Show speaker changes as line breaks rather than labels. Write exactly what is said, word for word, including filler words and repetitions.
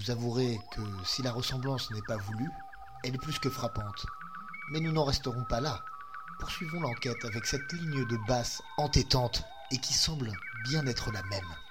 Vous avouerez que si la ressemblance n'est pas voulue, elle est plus que frappante. Mais nous n'en resterons pas là. Poursuivons l'enquête avec cette ligne de basse entêtante et qui semble bien être la même.